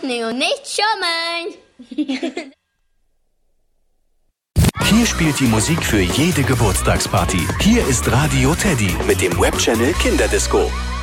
Bewaffnen und nicht schummeln. Hier spielt die Musik für jede Geburtstagsparty. Hier ist Radio Teddy mit dem Webchannel Kinderdisco.